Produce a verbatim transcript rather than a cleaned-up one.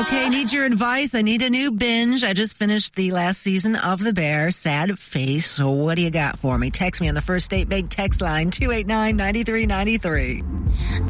Okay, need your advice. I need a new binge. I just finished the last season of The Bear. Sad face. So what do you got for me? Text me on the First Date Big text line, two eight nine, nine three nine three.